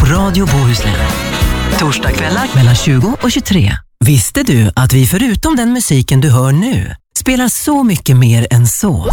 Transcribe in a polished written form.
på Radio Bohuslän. Torsdagskvällar mellan 20 och 23. Visste du att vi förutom den musiken du hör nu spelar så mycket mer än så?